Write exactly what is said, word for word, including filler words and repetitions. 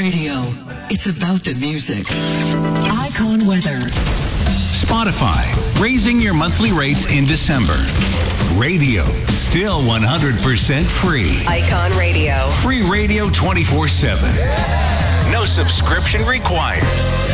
Radio. It's about the music. Icon Weather. Spotify, raising your monthly rates in December. Radio, still one hundred percent free. Icon Radio. Free radio twenty-four seven. No subscription required.